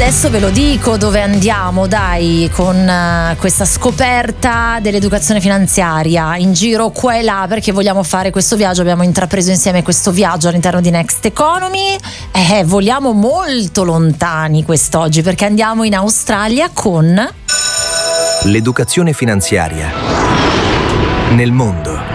adesso ve lo dico dove andiamo, dai, con questa scoperta dell'educazione finanziaria in giro qua e là, perché vogliamo fare questo viaggio, abbiamo intrapreso insieme questo viaggio all'interno di Next Economy. Voliamo molto lontani quest'oggi, perché andiamo in Australia con l'educazione finanziaria nel mondo.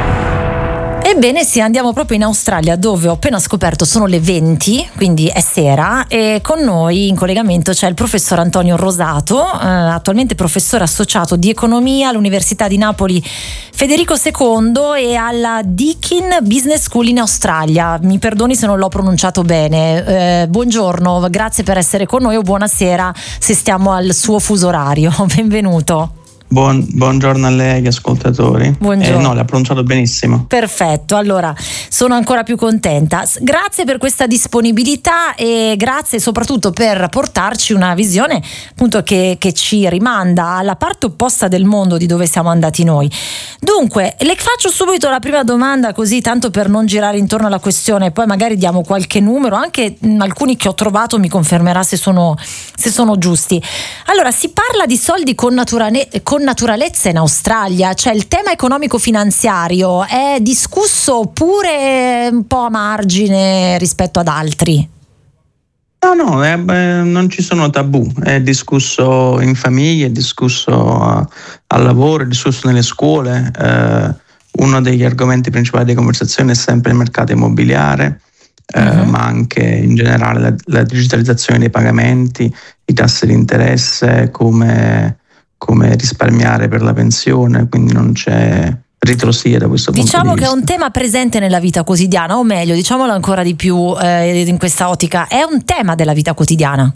Ebbene sì, andiamo proprio in Australia, dove ho appena scoperto sono le 20, quindi è sera, e con noi in collegamento c'è il professor Antonio Rosato, attualmente professore associato di economia all'Università di Napoli Federico II e alla Deakin Business School in Australia. Mi perdoni se non l'ho pronunciato bene. Buongiorno, grazie per essere con noi, o buonasera se stiamo al suo fuso orario. Benvenuto. Buongiorno a lei, gli ascoltatori. Buongiorno. No, l'ha pronunciato benissimo. Perfetto, allora sono ancora più contenta. Grazie per questa disponibilità e grazie soprattutto per portarci una visione appunto che ci rimanda alla parte opposta del mondo di dove siamo andati noi. Dunque, le faccio subito la prima domanda, così tanto per non girare intorno alla questione, poi magari diamo qualche numero, anche alcuni che ho trovato mi confermerà se sono giusti. Allora, si parla di soldi con naturalezza in Australia, cioè il tema economico-finanziario è discusso oppure un po' a margine rispetto ad altri? No, non ci sono tabù, è discusso in famiglia, è discusso al lavoro, è discusso nelle scuole. Uno degli argomenti principali di conversazione è sempre il mercato immobiliare, ma anche in generale la digitalizzazione dei pagamenti, i tassi di interesse, come risparmiare per la pensione, quindi non c'è ritrosia da questo punto di vista. Diciamo che è un tema presente nella vita quotidiana, o meglio, diciamolo ancora di più in questa ottica, è un tema della vita quotidiana.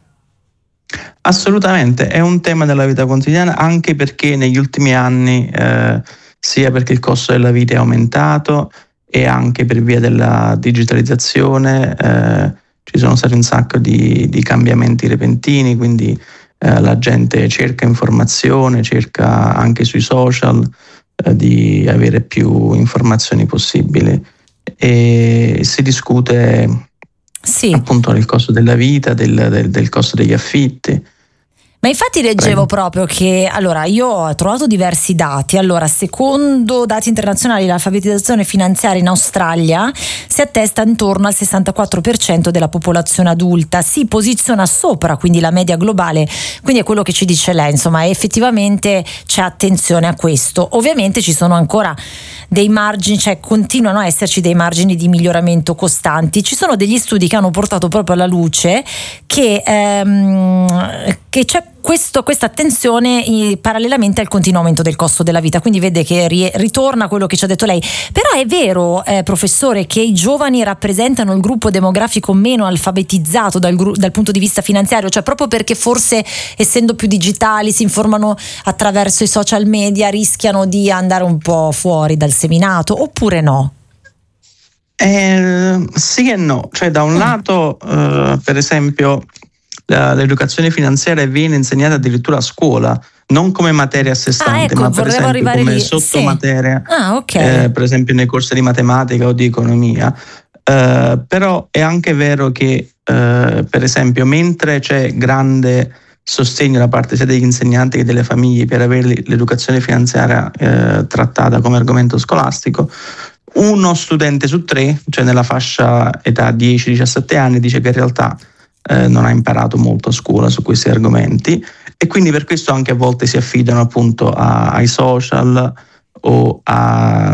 Assolutamente, è un tema della vita quotidiana, anche perché negli ultimi anni, sia perché il costo della vita è aumentato e anche per via della digitalizzazione, ci sono stati un sacco di cambiamenti repentini, quindi la gente cerca informazione, cerca anche sui social di avere più informazioni possibili, e si discute appunto del costo della vita, del costo degli affitti. Ma infatti leggevo proprio che, allora, io ho trovato diversi dati. Allora, secondo dati internazionali, l'alfabetizzazione finanziaria in Australia si attesta intorno al 64% della popolazione adulta, si posiziona sopra quindi la media globale, quindi è quello che ci dice lei, insomma, effettivamente c'è attenzione a questo. Ovviamente ci sono ancora dei margini, cioè continuano a esserci dei margini di miglioramento costanti. Ci sono degli studi che hanno portato proprio alla luce che c'è questa attenzione parallelamente al continuo aumento del costo della vita, quindi vede che ritorna quello che ci ha detto lei. Però è vero, professore, che i giovani rappresentano il gruppo demografico meno alfabetizzato dal punto di vista finanziario, cioè proprio perché forse essendo più digitali si informano attraverso i social media, rischiano di andare un po' fuori dal seminato, oppure no? Sì e no, cioè da un lato per esempio l'educazione finanziaria viene insegnata addirittura a scuola, non come materia a sé stante, ma per esempio come sottomateria, per esempio nei corsi di matematica o di economia. Però è anche vero che per esempio mentre c'è grande sostegno da parte sia degli insegnanti che delle famiglie per avere l'educazione finanziaria trattata come argomento scolastico, uno studente su tre, cioè nella fascia età 10-17 anni, dice che in realtà non ha imparato molto a scuola su questi argomenti, e quindi per questo anche a volte si affidano appunto ai social o a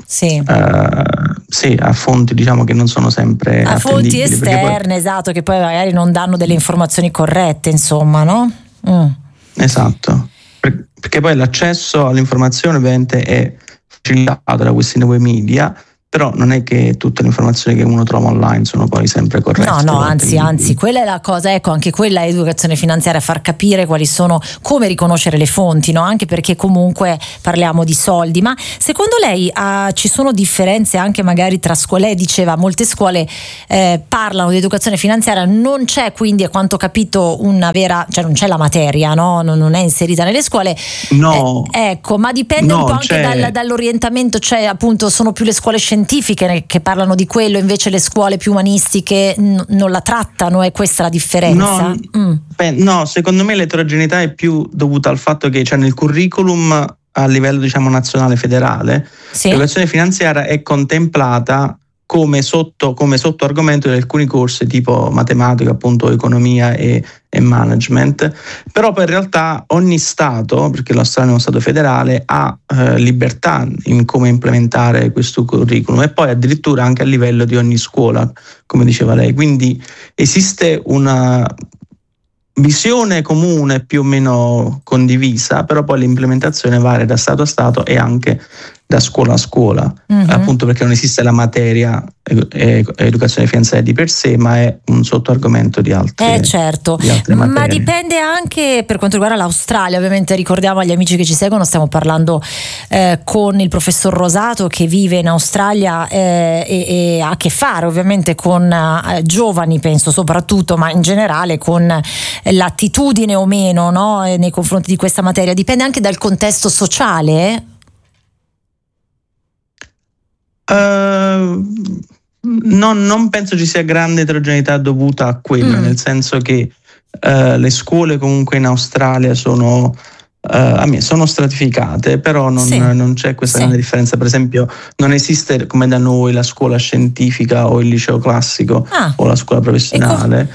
fonti, diciamo, che non sono sempre a fonti poi, esterne, esatto, che poi magari non danno delle informazioni corrette, insomma, no? Esatto, perché poi l'accesso all'informazione ovviamente è facilitato da questi nuovi media, però non è che tutte le informazioni che uno trova online sono poi sempre corrette. No, anzi, quella è la cosa, ecco, anche quella è educazione finanziaria, far capire quali sono, come riconoscere le fonti, no? Anche perché comunque parliamo di soldi. Ma secondo lei ci sono differenze anche magari tra scuole? Lei diceva molte scuole parlano di educazione finanziaria, non c'è quindi, a quanto ho capito, una vera, cioè non c'è la materia, no? Non è inserita nelle scuole. No. Ecco, ma dipende un po' anche dall'orientamento, cioè appunto sono più le scuole scientifiche scientifiche che parlano di quello, invece le scuole più umanistiche non la trattano, è questa la differenza? No, secondo me l'eterogeneità è più dovuta al fatto che nel curriculum a livello nazionale federale, l'educazione finanziaria è contemplata come sotto argomento di alcuni corsi tipo matematica, appunto economia e management, però poi in realtà ogni Stato, perché l'Australia è uno Stato federale, ha libertà in come implementare questo curriculum, e poi addirittura anche a livello di ogni scuola, come diceva lei. Quindi esiste una visione comune più o meno condivisa, però poi l'implementazione varia da Stato a Stato e anche da scuola a scuola, appunto perché non esiste la materia educazione finanziaria di per sé, ma è un sottoargomento di altre certo, di altre materie. Ma dipende anche per quanto riguarda l'Australia. Ovviamente ricordiamo agli amici che ci seguono, stiamo parlando con il professor Rosato, che vive in Australia e ha a che fare ovviamente con giovani, penso soprattutto, ma in generale con l'attitudine o meno, no, nei confronti di questa materia. Dipende anche dal contesto sociale. Non penso ci sia grande eterogeneità dovuta a quello, nel senso che le scuole comunque in Australia sono stratificate, però non c'è questa grande differenza. Per esempio non esiste come da noi la scuola scientifica o il liceo classico o la scuola professionale.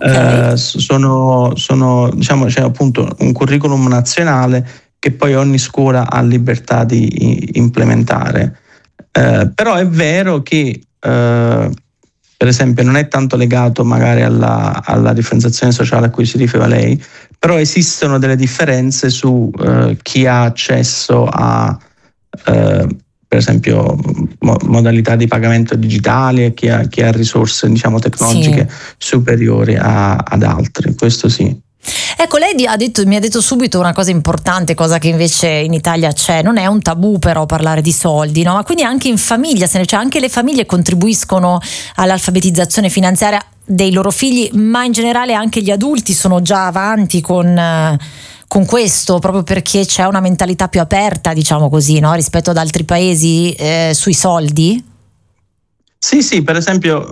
Sono diciamo, c'è appunto un curriculum nazionale che poi ogni scuola ha libertà di implementare. Però è vero che per esempio non è tanto legato magari alla differenziazione sociale a cui si riferiva lei, però esistono delle differenze su chi ha accesso a per esempio modalità di pagamento digitali e chi ha risorse tecnologiche superiori ad altri, questo sì. Ecco, lei mi ha detto subito una cosa importante, cosa che invece in Italia c'è, non è un tabù però parlare di soldi, no? Ma quindi anche in famiglia, anche le famiglie contribuiscono all'alfabetizzazione finanziaria dei loro figli, ma in generale anche gli adulti sono già avanti con questo, proprio perché c'è una mentalità più aperta, diciamo così, no? Rispetto ad altri paesi sui soldi? Sì, per esempio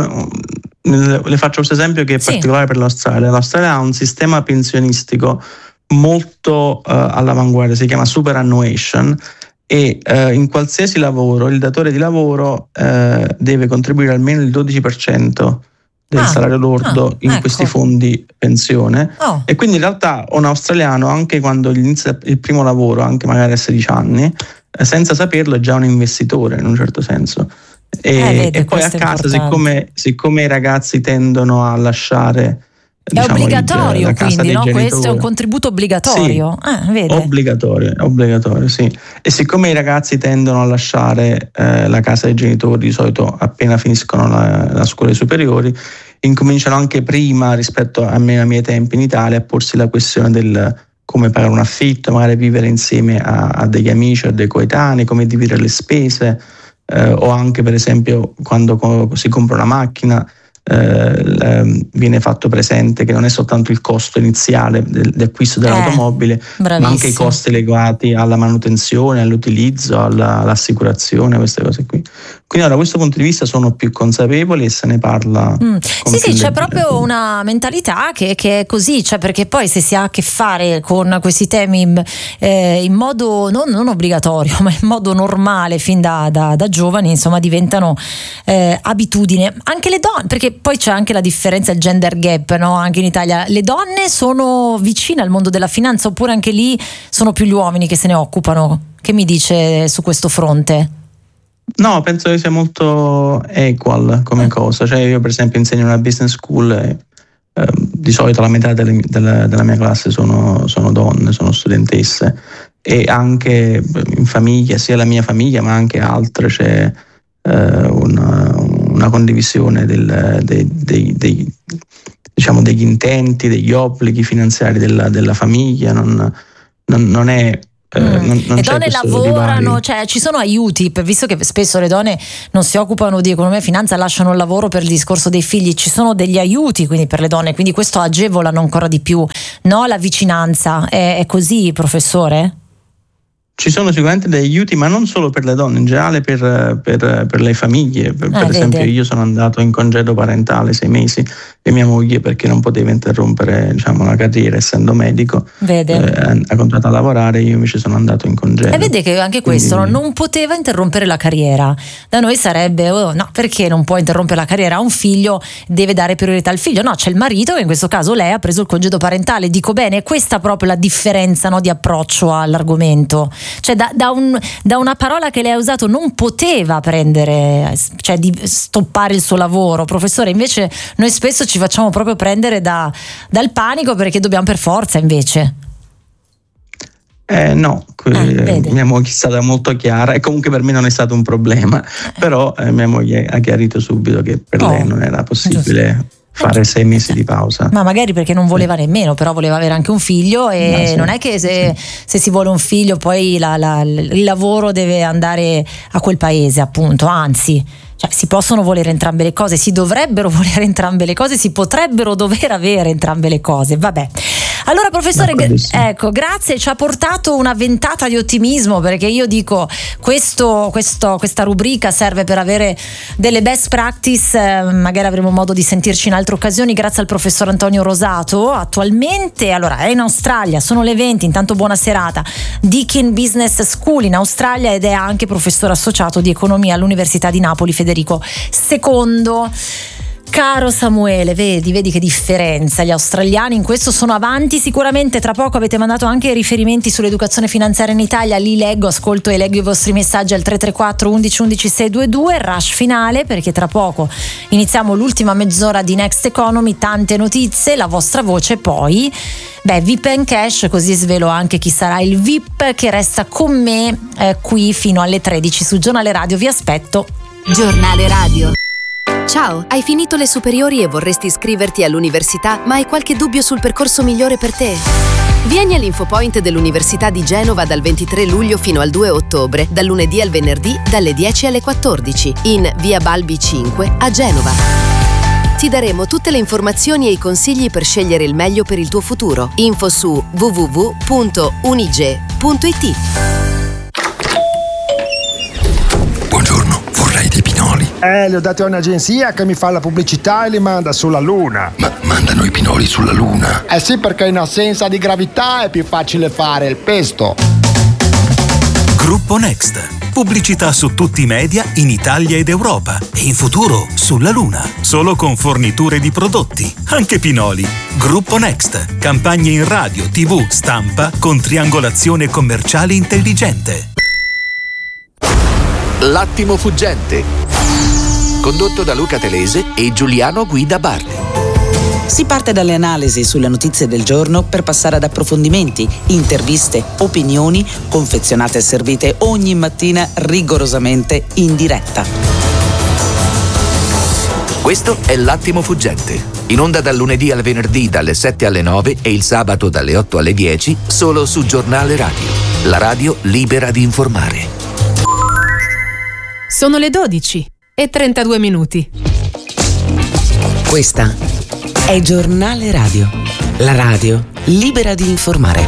le faccio questo esempio che è particolare per l'Australia. L'Australia ha un sistema pensionistico molto all'avanguardia, si chiama superannuation, e in qualsiasi lavoro il datore di lavoro deve contribuire almeno il 12% del salario lordo in questi fondi pensione. E quindi in realtà un australiano, anche quando inizia il primo lavoro, anche magari a 16 anni, senza saperlo è già un investitore in un certo senso. E poi a casa, siccome i ragazzi tendono a lasciare, è obbligatorio, quindi no? Questo è un contributo obbligatorio. Obbligatorio, sì. E siccome i ragazzi tendono a lasciare la casa dei genitori di solito appena finiscono la scuola superiori, incominciano anche prima rispetto a me ai miei tempi in Italia a porsi la questione del come pagare un affitto, magari vivere insieme a degli amici o dei coetanei, come dividere le spese. O anche per esempio quando si compra una macchina viene fatto presente che non è soltanto il costo iniziale dell'acquisto dell'automobile, ma anche i costi legati alla manutenzione, all'utilizzo, all'assicurazione, queste cose qui. Quindi da questo punto di vista sono più consapevoli e se ne parla. Sì, c'è proprio una mentalità che è così, perché poi se si ha a che fare con questi temi in modo non obbligatorio, ma in modo normale fin da giovani, insomma, diventano abitudine. Anche le donne, perché poi c'è anche la differenza, il gender gap, no? Anche in Italia le donne sono vicine al mondo della finanza, oppure anche lì sono più gli uomini che se ne occupano? Che mi dice su questo fronte? No, penso che sia molto equal come cosa. Io per esempio insegno in una business school e di solito la metà della mia classe sono donne, sono studentesse, e anche in famiglia, sia la mia famiglia ma anche altre, c'è una condivisione degli intenti, degli obblighi finanziari della famiglia. Non è le donne lavorano, ci sono aiuti, visto che spesso le donne non si occupano di economia e finanza, lasciano il lavoro per il discorso dei figli, ci sono degli aiuti quindi per le donne, quindi questo agevolano ancora di più, no? La vicinanza è così, professore? Ci sono sicuramente degli aiuti, ma non solo per le donne, in generale per le famiglie. Per esempio, io sono andato in congedo parentale 6 mesi e mia moglie, perché non poteva interrompere, diciamo, la carriera essendo medico, ha continuato a lavorare, io invece sono andato in congedo. E vede che anche questo non poteva interrompere la carriera. Da noi sarebbe no, perché non può interrompere la carriera? Ha un figlio, deve dare priorità al figlio. No, c'è il marito, che in questo caso lei ha preso il congedo parentale. Dico bene, è questa proprio la differenza, no, di approccio all'argomento. Cioè da una parola che lei ha usato non poteva prendere, cioè di stoppare il suo lavoro. Professore, invece noi spesso ci facciamo proprio prendere dal panico, perché dobbiamo per forza invece. No, mia moglie è stata molto chiara e comunque per me non è stato un problema, però mia moglie ha chiarito subito che per lei non era possibile fare 6 mesi di pausa. Ma magari perché non voleva nemmeno, però voleva avere anche un figlio e non è che se si vuole un figlio poi il lavoro deve andare a quel paese, appunto, anzi, cioè, si possono volere entrambe le cose, si dovrebbero volere entrambe le cose, si potrebbero dover avere entrambe le cose. Vabbè. Allora professore, ecco, grazie, ci ha portato una ventata di ottimismo, perché io dico questa rubrica serve per avere delle best practice, magari avremo modo di sentirci in altre occasioni. Grazie al professor Antonio Rosato. Attualmente allora è in Australia, sono le 20, intanto buona serata. Deakin Business School in Australia ed è anche professore associato di economia all'Università di Napoli Federico II. Caro Samuele, vedi che differenza, gli australiani in questo sono avanti sicuramente. Tra poco avete mandato anche riferimenti sull'educazione finanziaria in Italia, li leggo, ascolto e leggo i vostri messaggi al 334 11 11 622. Rush finale, perché tra poco iniziamo l'ultima mezz'ora di Next Economy, tante notizie, la vostra voce, poi VIP and Cash, così svelo anche chi sarà il VIP che resta con me qui fino alle 13 su Giornale Radio. Vi aspetto. Giornale Radio. Ciao, hai finito le superiori e vorresti iscriverti all'università, ma hai qualche dubbio sul percorso migliore per te? Vieni all'Infopoint dell'Università di Genova dal 23 luglio fino al 2 ottobre, dal lunedì al venerdì, dalle 10 alle 14, in via Balbi 5 a Genova. Ti daremo tutte le informazioni e i consigli per scegliere il meglio per il tuo futuro. Info su www.unige.it. Buongiorno, vorrei dei pinoli. Li ho dati a un'agenzia che mi fa la pubblicità e li manda sulla Luna. Ma mandano i pinoli sulla Luna? Sì, perché in assenza di gravità è più facile fare il pesto. Gruppo Next. Pubblicità su tutti i media in Italia ed Europa e in futuro sulla Luna. Solo con forniture di prodotti, anche pinoli. Gruppo Next. Campagne in radio, TV, stampa con triangolazione commerciale intelligente. L'attimo fuggente, condotto da Luca Telese e Giuliano Guida Barli. Si parte dalle analisi sulle notizie del giorno per passare ad approfondimenti, interviste, opinioni, confezionate e servite ogni mattina rigorosamente in diretta. Questo è L'attimo fuggente, in onda dal lunedì al venerdì dalle 7 alle 9 e il sabato dalle 8 alle 10, solo su Giornale Radio, la radio libera di informare. Sono le 12:32. Questa è Giornale Radio, la radio libera di informare.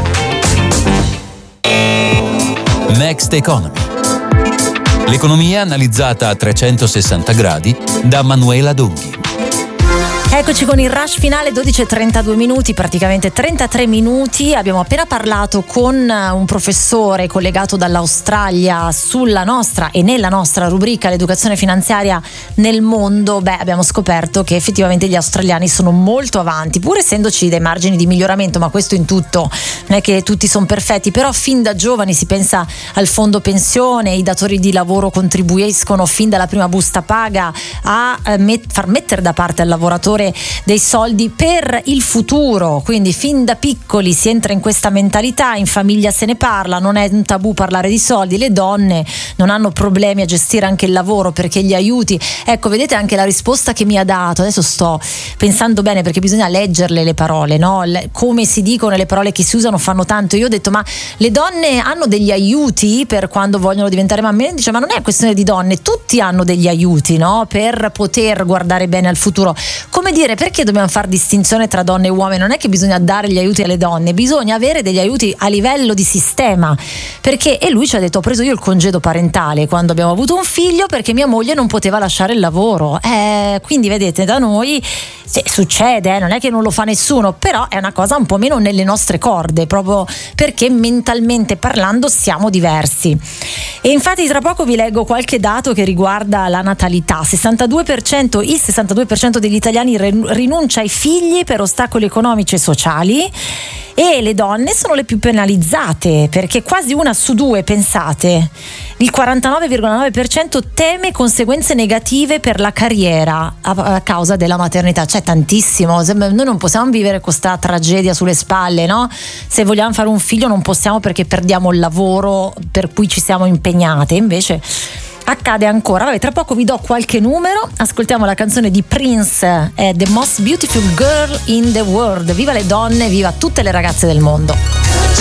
Next Economy. L'economia analizzata a 360 gradi da Manuela Donghi. Eccoci con il rush finale, 12:32, praticamente 33 minuti. Abbiamo appena parlato con un professore collegato dall'Australia sulla nostra e nella nostra rubrica l'educazione finanziaria nel mondo. Abbiamo scoperto che effettivamente gli australiani sono molto avanti, pur essendoci dei margini di miglioramento, ma questo in tutto, non è che tutti sono perfetti, però fin da giovani si pensa al fondo pensione, i datori di lavoro contribuiscono fin dalla prima busta paga a far mettere da parte al lavoratore dei soldi per il futuro, quindi fin da piccoli si entra in questa mentalità, in famiglia se ne parla, non è un tabù parlare di soldi, le donne non hanno problemi a gestire anche il lavoro perché gli aiuti. Ecco, vedete anche la risposta che mi ha dato, adesso sto pensando bene perché bisogna leggerle le parole, no? Come si dicono, le parole che si usano fanno tanto. Io ho detto, ma le donne hanno degli aiuti per quando vogliono diventare mamme? Dice, ma non è questione di donne, tutti hanno degli aiuti, no? Per poter guardare bene al futuro. Come come dire, perché dobbiamo fare distinzione tra donne e uomini? Non è che bisogna dare gli aiuti alle donne, bisogna avere degli aiuti a livello di sistema, perché, e lui ci ha detto, ho preso io il congedo parentale quando abbiamo avuto un figlio perché mia moglie non poteva lasciare il lavoro, quindi vedete, da noi succede, non è che non lo fa nessuno, però è una cosa un po' meno nelle nostre corde, proprio perché mentalmente parlando siamo diversi. E infatti tra poco vi leggo qualche dato che riguarda la natalità. Il 62% degli italiani rinuncia ai figli per ostacoli economici e sociali, e le donne sono le più penalizzate, perché quasi una su due, pensate, il 49,9% teme conseguenze negative per la carriera a causa della maternità. C'è tantissimo, noi non possiamo vivere questa tragedia sulle spalle, no? Se vogliamo fare un figlio non possiamo perché perdiamo il lavoro per cui ci siamo impegnate, invece accade ancora. Vabbè, tra poco vi do qualche numero, ascoltiamo la canzone di Prince, The Most Beautiful Girl in the World. Viva le donne, viva tutte le ragazze del mondo.